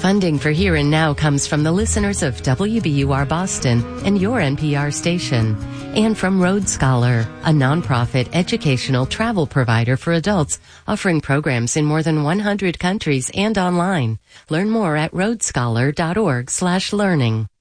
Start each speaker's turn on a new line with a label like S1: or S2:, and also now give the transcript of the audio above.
S1: Funding for Here and Now comes from the listeners of WBUR Boston and your NPR station, and from Road Scholar, a nonprofit educational travel provider for adults offering programs in more than 100 countries and online. Learn more at roadscholar.org/learning.